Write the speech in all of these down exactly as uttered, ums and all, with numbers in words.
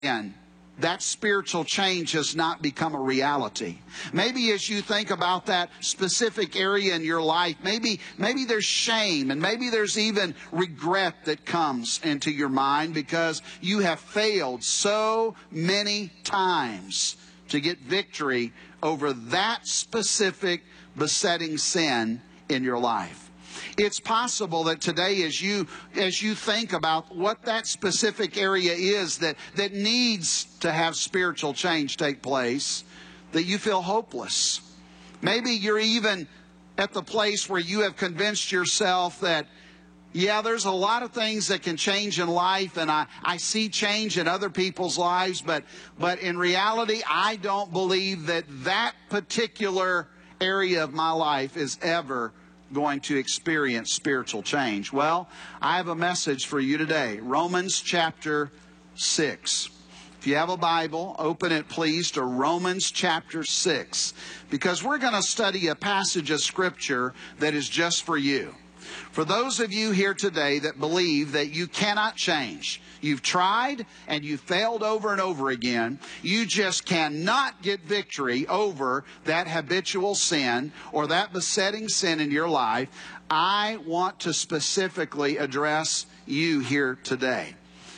in, that spiritual change has not become a reality. Maybe as you think about that specific area in your life, maybe maybe there's shame and maybe there's even regret that comes into your mind because you have failed so many times to get victory over that specific besetting sin in your life. It's possible that today as you as you think about what that specific area is that, that needs to have spiritual change take place, that you feel hopeless. Maybe you're even at the place where you have convinced yourself that, yeah, there's a lot of things that can change in life, and I, I see change in other people's lives, but, but in reality, I don't believe that that particular area of my life is ever going to experience spiritual change. Well, I have a message for you today. Romans chapter six. If you have a Bible, open it please to Romans chapter six, because we're going to study a passage of Scripture that is just for you. For those of you here today that believe that you cannot change, you've tried and you've failed over and over again, you just cannot get victory over that habitual sin or that besetting sin in your life, I want to specifically address you here today.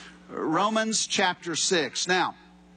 Romans chapter six. Now,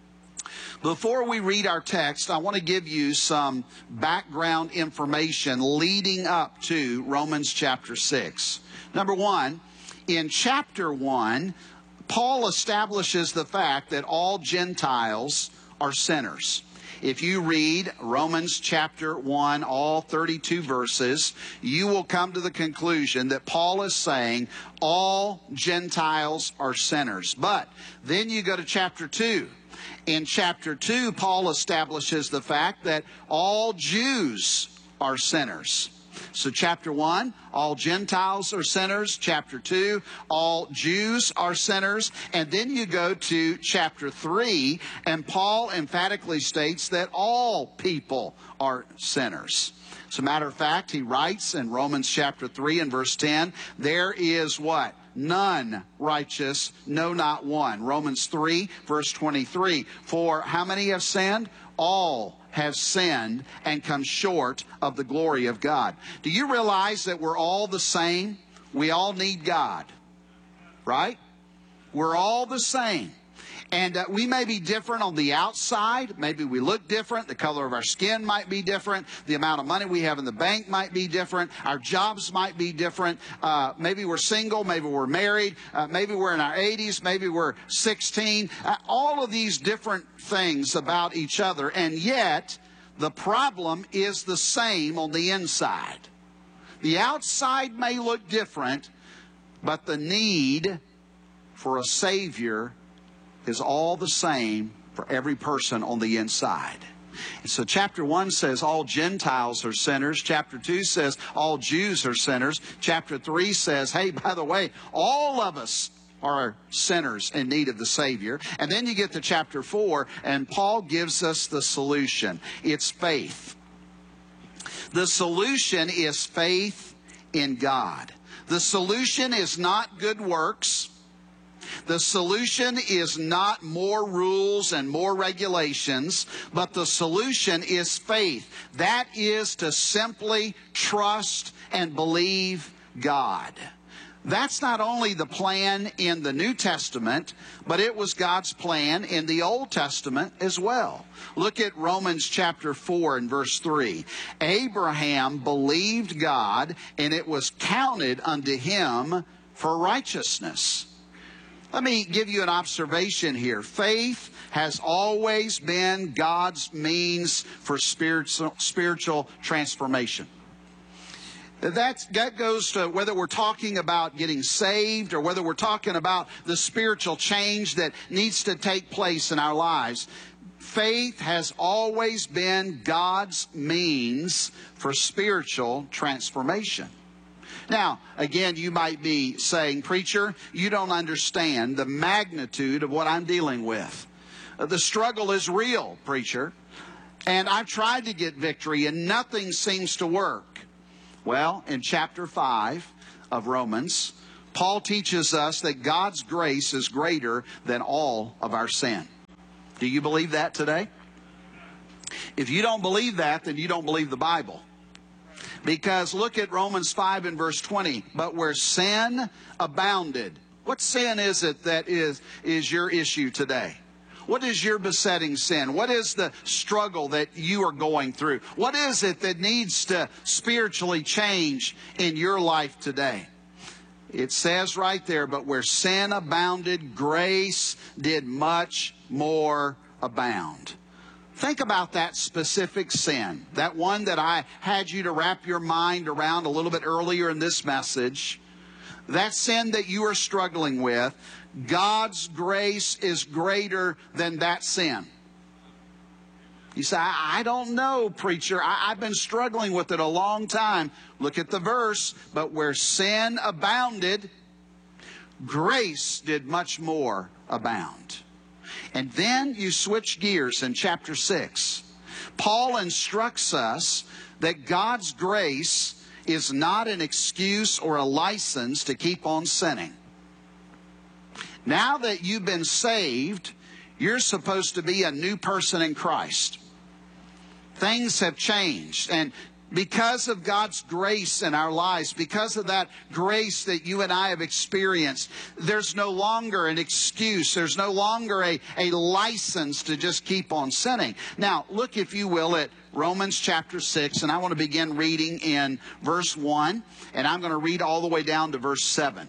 before we read our text, I want to give you some background information leading up to Romans chapter six. Number one, in chapter one, Paul establishes the fact that all Gentiles are sinners. If you read Romans chapter one, all thirty-two verses, you will come to the conclusion that Paul is saying all Gentiles are sinners. But then you go to chapter two. In chapter two, Paul establishes the fact that all Jews are sinners. So chapter one, all Gentiles are sinners. Chapter two, all Jews are sinners. And then you go to chapter three, and Paul emphatically states that all people are sinners. As a matter of fact, he writes in Romans chapter three and verse ten, there is what? None righteous, no, not one. Romans three, verse twenty-three. For how many have sinned? All have sinned and come short of the glory of God. Do you realize that we're all the same? We all need God, right? We're all the same. And uh, we may be different on the outside. Maybe we look different. The color of our skin might be different. The amount of money we have in the bank might be different. Our jobs might be different. Uh, maybe we're single. Maybe we're married. Uh, maybe we're in our eighties. Maybe we're sixteen. Uh, all of these different things about each other. And yet, the problem is the same on the inside. The outside may look different, but the need for a Savior is all the same for every person on the inside. And so chapter one says all Gentiles are sinners. Chapter two says all Jews are sinners. Chapter three says, hey, by the way, all of us are sinners in need of the Savior. And then you get to chapter four, and Paul gives us the solution. It's faith. The solution is faith in God. The solution is not good works. The solution is not more rules and more regulations, but the solution is faith. That is to simply trust and believe God. That's not only the plan in the New Testament, but it was God's plan in the Old Testament as well. Look at Romans chapter four and verse three. Abraham believed God, and it was counted unto him for righteousness. Let me give you an observation here. Faith has always been God's means for spiritual, spiritual transformation. That's, that goes to whether we're talking about getting saved or whether we're talking about the spiritual change that needs to take place in our lives. Faith has always been God's means for spiritual transformation. Now, again, you might be saying, preacher, you don't understand the magnitude of what I'm dealing with. The struggle is real, preacher. And I've tried to get victory and nothing seems to work. Well, in chapter five of Romans, Paul teaches us that God's grace is greater than all of our sin. Do you believe that today? If you don't believe that, then you don't believe the Bible. Because look at Romans five and verse twenty. But where sin abounded. What sin is it that is, is your issue today? What is your besetting sin? What is the struggle that you are going through? What is it that needs to spiritually change in your life today? It says right there, but where sin abounded, grace did much more abound. Think about that specific sin, that one that I had you to wrap your mind around a little bit earlier in this message. That sin that you are struggling with, God's grace is greater than that sin. You say, I, I don't know, preacher. I, I've been struggling with it a long time. Look at the verse. But where sin abounded, grace did much more abound. And then you switch gears in chapter six. Paul instructs us that God's grace is not an excuse or a license to keep on sinning. Now that you've been saved, you're supposed to be a new person in Christ. Things have changed. And because of God's grace in our lives, because of that grace that you and I have experienced, there's no longer an excuse. There's no longer a, a license to just keep on sinning. Now, look, if you will, at Romans chapter six, and I want to begin reading in verse one, and I'm going to read all the way down to verse seven.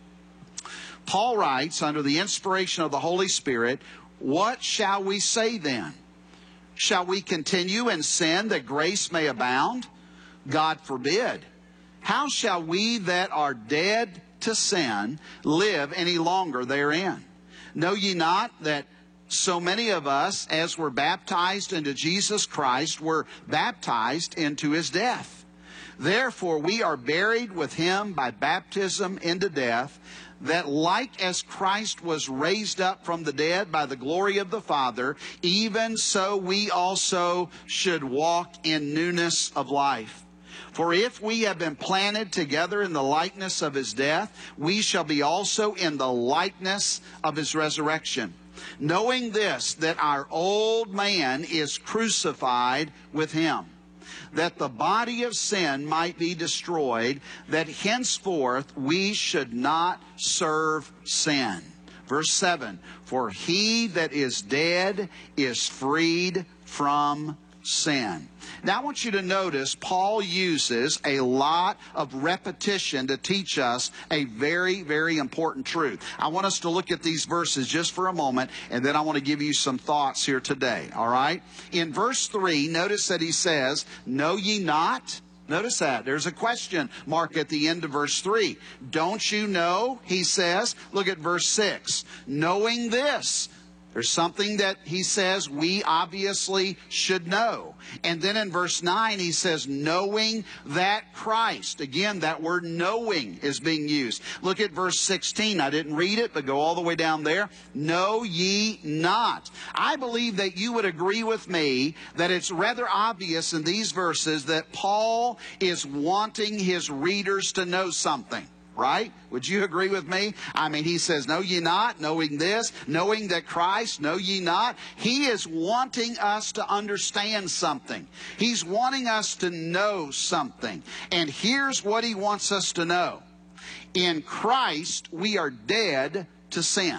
Paul writes, under the inspiration of the Holy Spirit, what shall we say then? Shall we continue in sin that grace may abound? God forbid. How shall we that are dead to sin live any longer therein? Know ye not that so many of us, as were baptized into Jesus Christ, were baptized into his death? Therefore we are buried with him by baptism into death, that like as Christ was raised up from the dead by the glory of the Father, even so we also should walk in newness of life. For if we have been planted together in the likeness of his death, we shall be also in the likeness of his resurrection. Knowing this, that our old man is crucified with him, that the body of sin might be destroyed, that henceforth we should not serve sin. Verse seven, for he that is dead is freed from sin. Now I want you to notice Paul uses a lot of repetition to teach us a very, very important truth. I want us to look at these verses just for a moment, and then I want to give you some thoughts here today, all right? In verse three, notice that he says, know ye not? Notice that. There's a question mark at the end of verse three. Don't you know, he says. Look at verse six. Knowing this. There's something that he says we obviously should know. And then in verse nine he says, knowing that Christ. Again, that word knowing is being used. Look at verse sixteen. I didn't read it, but go all the way down there. Know ye not. I believe that you would agree with me that it's rather obvious in these verses that Paul is wanting his readers to know something. Right? Would you agree with me? I mean, he says, know ye not, knowing this, knowing that Christ, know ye not. He is wanting us to understand something. He's wanting us to know something. And here's what he wants us to know. In Christ, we are dead to sin.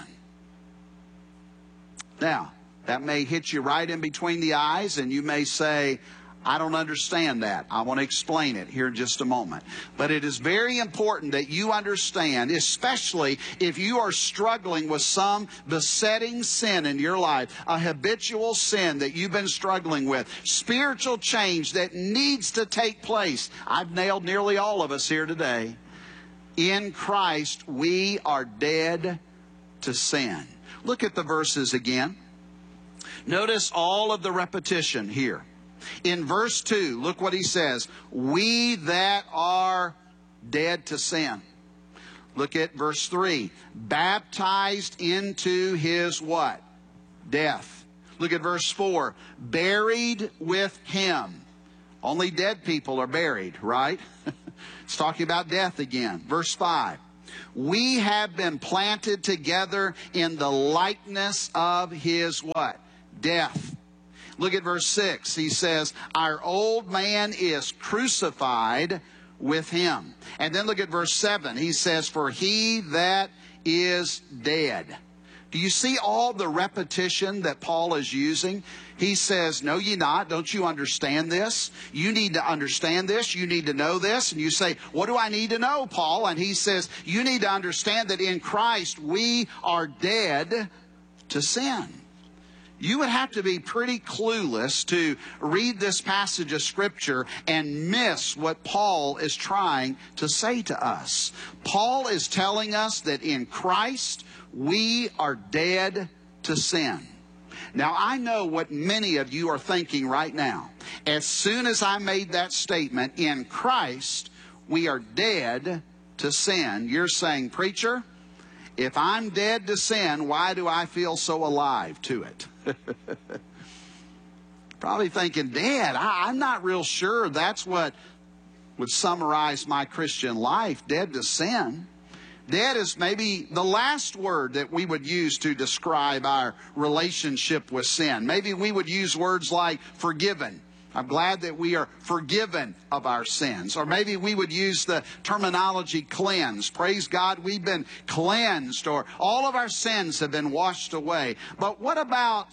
Now, that may hit you right in between the eyes, and you may say, I don't understand that. I want to explain it here in just a moment. But it is very important that you understand, especially if you are struggling with some besetting sin in your life, a habitual sin that you've been struggling with, spiritual change that needs to take place. I've nailed nearly all of us here today. In Christ, we are dead to sin. Look at the verses again. Notice all of the repetition here. In verse two, look what he says. We that are dead to sin. Look at verse three. Baptized into his what? Death. Look at verse four. Buried with him. Only dead people are buried, right? It's talking about death again. Verse five. We have been planted together in the likeness of his what? death. Look at verse six. He says, our old man is crucified with him. And then look at verse seven. He says, for he that is dead. Do you see all the repetition that Paul is using? He says, no, ye not. Don't you understand this? You need to understand this. You need to know this. And you say, what do I need to know, Paul? And he says, you need to understand that in Christ we are dead to sin. You would have to be pretty clueless to read this passage of Scripture and miss what Paul is trying to say to us. Paul is telling us that in Christ we are dead to sin. Now, I know what many of you are thinking right now. As soon as I made that statement, in Christ we are dead to sin, you're saying, preacher, if I'm dead to sin, why do I feel so alive to it? Probably thinking, Dad, I, I'm not real sure that's what would summarize my Christian life, dead to sin. Dead is maybe the last word that we would use to describe our relationship with sin. Maybe we would use words like forgiven. I'm glad that we are forgiven of our sins. Or maybe we would use the terminology cleansed. Praise God, we've been cleansed, or all of our sins have been washed away. But what about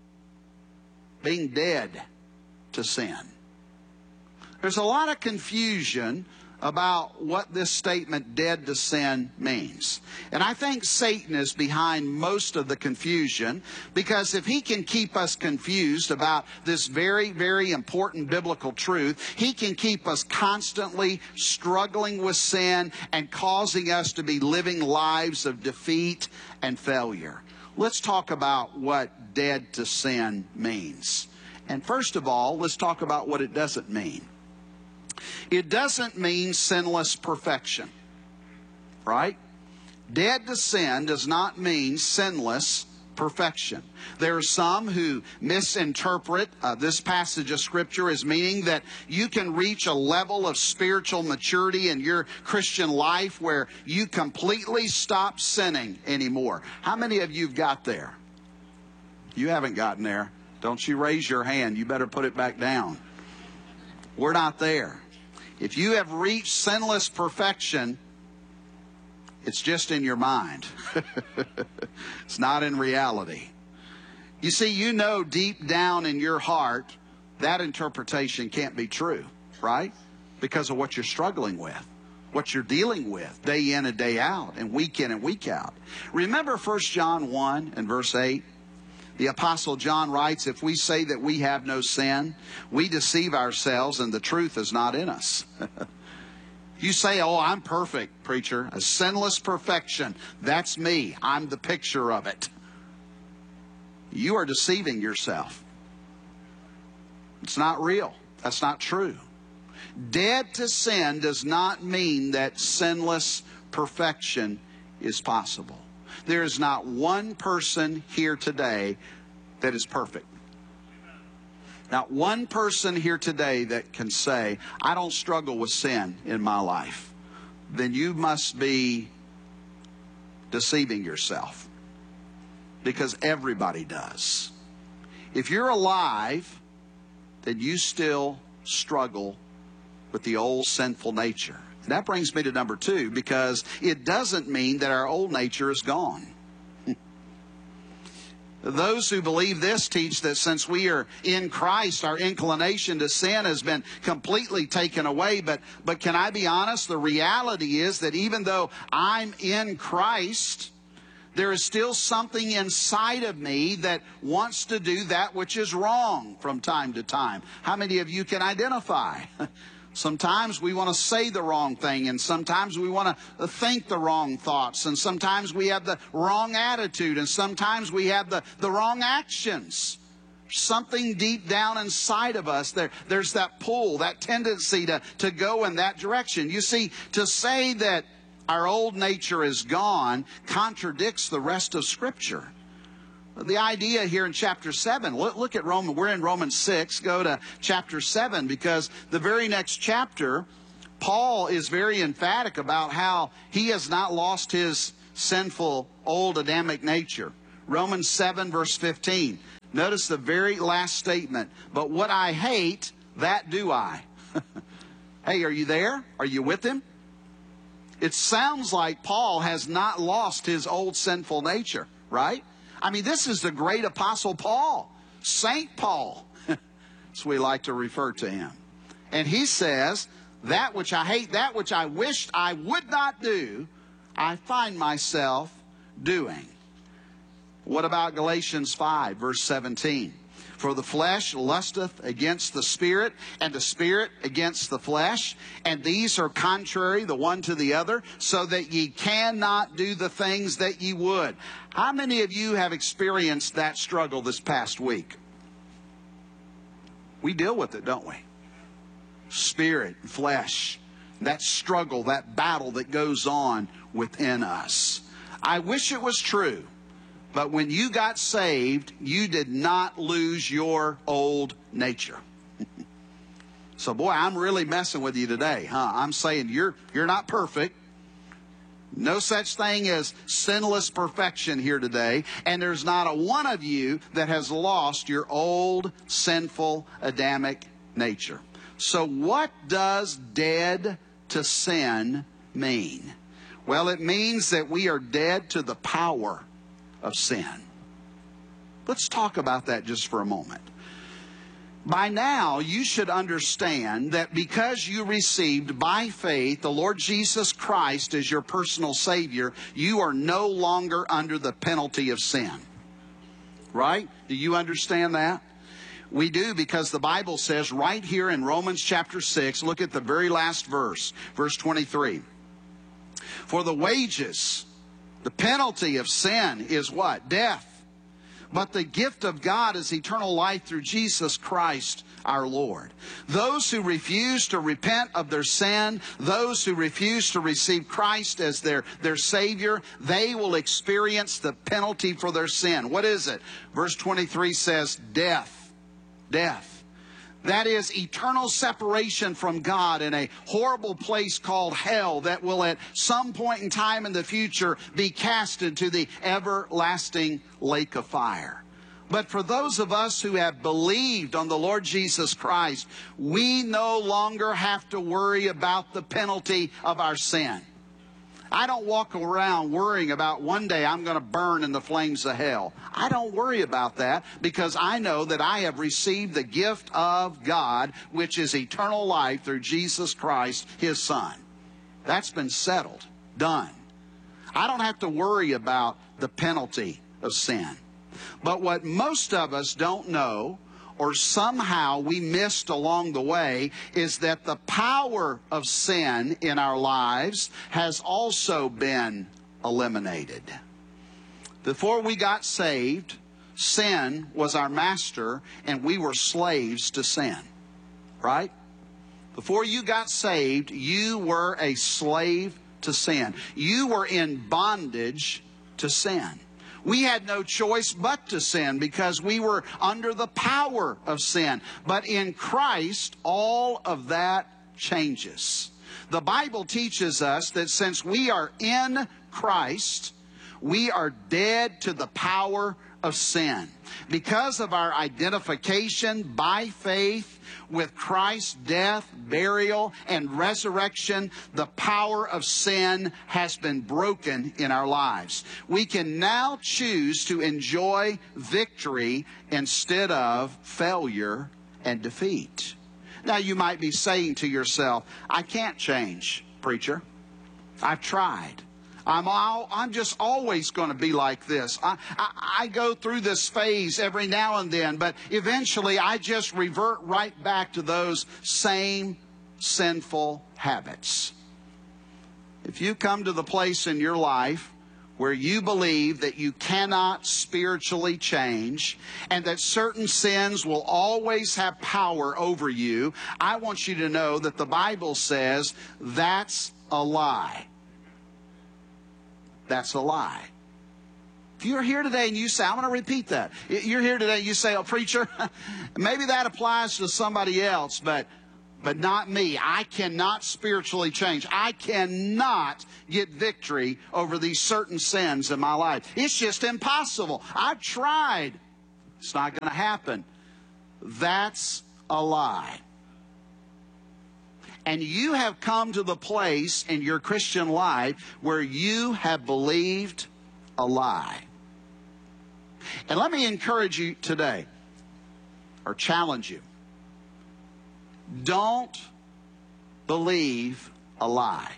being dead to sin? There's a lot of confusion about what this statement, dead to sin, means. And I think Satan is behind most of the confusion, because if he can keep us confused about this very, very important biblical truth, he can keep us constantly struggling with sin and causing us to be living lives of defeat and failure. Let's talk about what dead to sin means. And first of all, let's talk about what it doesn't mean. It doesn't mean sinless perfection, right? Dead to sin does not mean sinless perfection. There are some who misinterpret uh, this passage of Scripture as meaning that you can reach a level of spiritual maturity in your Christian life where you completely stop sinning anymore. How many of you have got there? You haven't gotten there. Don't you raise your hand. You better put it back down. We're not there. If you have reached sinless perfection, it's just in your mind. It's not in reality. You see, you know deep down in your heart that interpretation can't be true, right? Because of what you're struggling with, what you're dealing with day in and day out, and week in and week out. Remember First John one and verse eight? The Apostle John writes, if we say that we have no sin, we deceive ourselves and the truth is not in us. You say, oh, I'm perfect, preacher. A sinless perfection. That's me. I'm the picture of it. You are deceiving yourself. It's not real. That's not true. Dead to sin does not mean that sinless perfection is possible. There is not one person here today that is perfect. Not one person here today that can say, I don't struggle with sin in my life. Then you must be deceiving yourself. Because everybody does. If you're alive, then you still struggle with the old sinful nature. And that brings me to number two, because it doesn't mean that our old nature is gone. Those who believe this teach that since we are in Christ, our inclination to sin has been completely taken away. But, but can I be honest? The reality is that even though I'm in Christ, there is still something inside of me that wants to do that which is wrong from time to time. How many of you can identify? Sometimes we want to say the wrong thing, and sometimes we want to think the wrong thoughts, and sometimes we have the wrong attitude, and sometimes we have the, the wrong actions. Something deep down inside of us, there, there's that pull, that tendency to, to go in that direction. You see, to say that our old nature is gone contradicts the rest of Scripture. The idea here in chapter seven, look, look at Romans, we're in Romans six, go to chapter seven, because the very next chapter, Paul is very emphatic about how he has not lost his sinful old Adamic nature. Romans seven verse fifteen, Notice the very last statement. But what I hate, that do I. Hey, are you there? Are you with him? It sounds like Paul has not lost his old sinful nature, right? I mean, this is the great apostle Paul, Saint Paul. That's what we like to refer to him. And he says, that which I hate, that which I wished I would not do, I find myself doing. What about Galatians five, verse seventeen? For the flesh lusteth against the Spirit, and the Spirit against the flesh, and these are contrary the one to the other, so that ye cannot do the things that ye would. How many of you have experienced that struggle this past week? We deal with it, don't we? Spirit, flesh, that struggle, that battle that goes on within us. I wish it was true. But when you got saved, you did not lose your old nature. So, boy, I'm really messing with you today, huh? I'm saying you're you're not perfect. No such thing as sinless perfection here today. And there's not a one of you that has lost your old, sinful, Adamic nature. So what does dead to sin mean? Well, it means that we are dead to the power of sin. Let's talk about that just for a moment. By now, you should understand that because you received by faith the Lord Jesus Christ as your personal Savior, you are no longer under the penalty of sin. Right? Do you understand that? We do, because the Bible says right here in Romans chapter six, look at the very last verse, verse twenty-three. For the wages, the penalty of sin is what? Death. But the gift of God is eternal life through Jesus Christ our Lord. Those who refuse to repent of their sin, those who refuse to receive Christ as their, their Savior, they will experience the penalty for their sin. What is it? Verse twenty-three says death. Death. That is eternal separation from God in a horrible place called hell that will at some point in time in the future be cast into the everlasting lake of fire. But for those of us who have believed on the Lord Jesus Christ, we no longer have to worry about the penalty of our sin. I don't walk around worrying about one day I'm going to burn in the flames of hell. I don't worry about that because I know that I have received the gift of God, which is eternal life through Jesus Christ, His Son. That's been settled, done. I don't have to worry about the penalty of sin. But what most of us don't know, or somehow we missed along the way, is that the power of sin in our lives has also been eliminated. Before we got saved, sin was our master and we were slaves to sin. Right? Before you got saved, you were a slave to sin. You were in bondage to sin. We had no choice but to sin because we were under the power of sin. But in Christ, all of that changes. The Bible teaches us that since we are in Christ, we are dead to the power of sin. Because of our identification by faith with Christ's death, burial, and resurrection, the power of sin has been broken in our lives. We can now choose to enjoy victory instead of failure and defeat. Now you might be saying to yourself, I can't change, preacher. I've tried. I'm all, I'm just always going to be like this. I, I, I go through this phase every now and then, but eventually I just revert right back to those same sinful habits. If you come to the place in your life where you believe that you cannot spiritually change and that certain sins will always have power over you, I want you to know that the Bible says that's a lie. That's a lie. If you're here today and you say, I'm going to repeat that. You're here today and you say, oh, preacher, maybe that applies to somebody else, but, but not me. I cannot spiritually change. I cannot get victory over these certain sins in my life. It's just impossible. I've tried. It's not going to happen. That's a lie. And you have come to the place in your Christian life where you have believed a lie. And let me encourage you today, or challenge you. Don't believe a lie.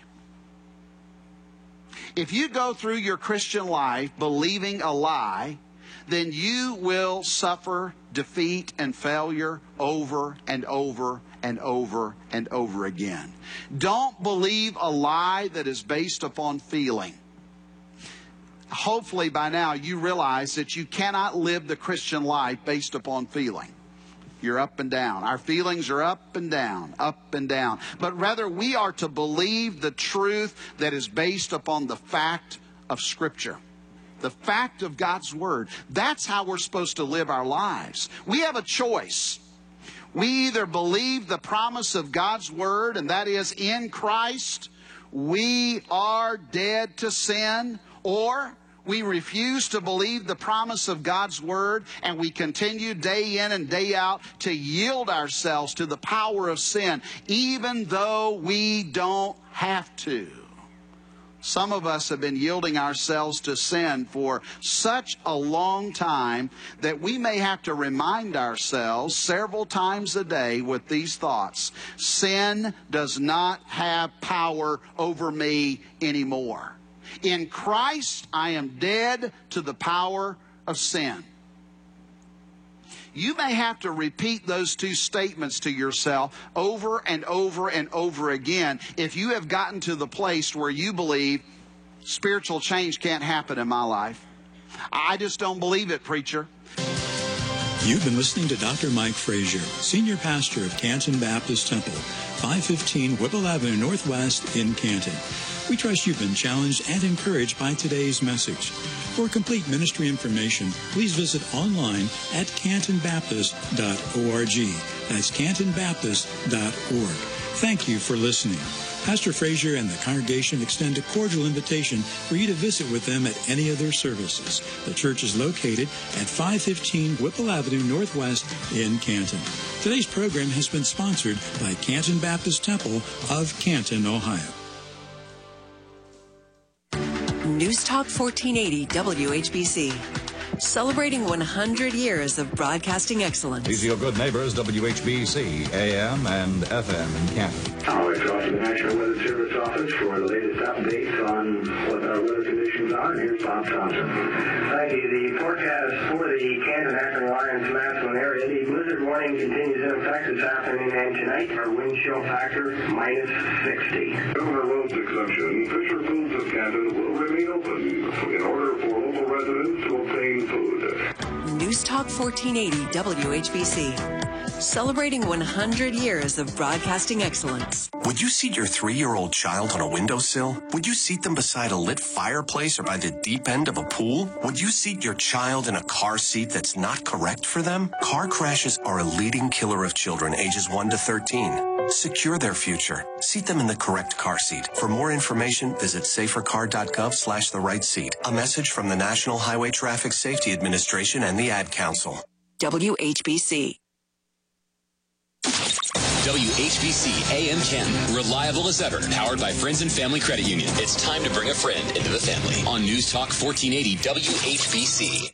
If you go through your Christian life believing a lie, then you will suffer defeat and failure over and over and over and over again. Don't believe a lie that is based upon feeling. Hopefully by now you realize that you cannot live the Christian life based upon feeling. You're up and down. Our feelings are up and down, up and down. But rather we are to believe the truth that is based upon the fact of Scripture. The fact of God's Word. That's how we're supposed to live our lives. We have a choice. We either believe the promise of God's Word, and that is in Christ we are dead to sin, or we refuse to believe the promise of God's Word, and we continue day in and day out to yield ourselves to the power of sin, even though we don't have to. Some of us have been yielding ourselves to sin for such a long time that we may have to remind ourselves several times a day with these thoughts. Sin does not have power over me anymore. In Christ, I am dead to the power of sin. You may have to repeat those two statements to yourself over and over and over again if you have gotten to the place where you believe spiritual change can't happen in my life. I just don't believe it, preacher. You've been listening to Doctor Mike Frazier, Senior Pastor of Canton Baptist Temple, five fifteen Whipple Avenue Northwest in Canton. We trust you've been challenged and encouraged by today's message. For complete ministry information, please visit online at canton baptist dot org. That's canton baptist dot org. Thank you for listening. Pastor Frazier and the congregation extend a cordial invitation for you to visit with them at any of their services. The church is located at five fifteen Whipple Avenue Northwest in Canton. Today's program has been sponsored by Canton Baptist Temple of Canton, Ohio. News Talk fourteen eighty W H B C. Celebrating one hundred years of broadcasting excellence. These are your good neighbors, W H B C, A M and F M in Canton. Alex Ross from the National Weather Service Office for the latest updates on what our weather conditions are. And here's Bob Thompson. Thank you. The forecast for the Canton, Akron, Lyons, Massillon area, the blizzard warning continues in effect this afternoon and tonight. Our wind chill factor, minus sixty. Governor Road's exemption, Fisher Foods of Canton will remain open in order for local residents to obtain food. News Talk fourteen eighty W H B C. Celebrating one hundred years of broadcasting excellence. Would you seat your three-year-old child on a windowsill? Would you seat them beside a lit fireplace or by the deep end of a pool? Would you seat your child in a car seat that's not correct for them? Car crashes are a leading killer of children ages one to thirteen. Secure their future. Seat them in the correct car seat. For more information, visit safercar dot gov slash the right seat. A message from the National Highway Traffic Safety Administration and the Ad Council. W H B C. W H B C A M Canton. Reliable as ever. Powered by Friends and Family Credit Union. It's time to bring a friend into the family. On News Talk fourteen eighty W H B C.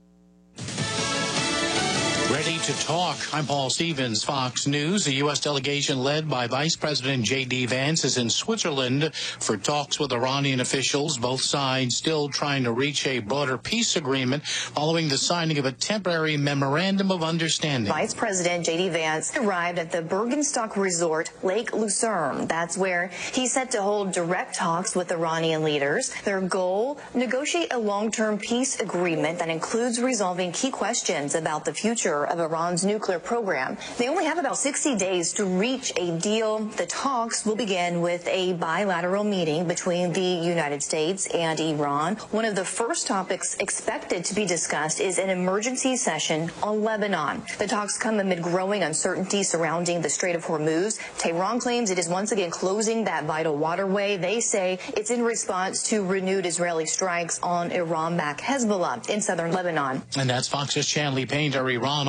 Ready to talk. I'm Paul Stevens, Fox News. A U S delegation led by Vice President J D Vance is in Switzerland for talks with Iranian officials. Both sides still trying to reach a broader peace agreement following the signing of a temporary memorandum of understanding. Vice President J D Vance arrived at the Bergenstock Resort, Lake Lucerne. That's where he's set to hold direct talks with Iranian leaders. Their goal, negotiate a long-term peace agreement that includes resolving key questions about the future of Iran's nuclear program. They only have about sixty days to reach a deal. The talks will begin with a bilateral meeting between the United States and Iran. One of the first topics expected to be discussed is an emergency session on Lebanon. The talks come amid growing uncertainty surrounding the Strait of Hormuz. Tehran claims it is once again closing that vital waterway. They say it's in response to renewed Israeli strikes on Iran-backed Hezbollah in southern Lebanon. And that's Fox's Shanley Painter. Iran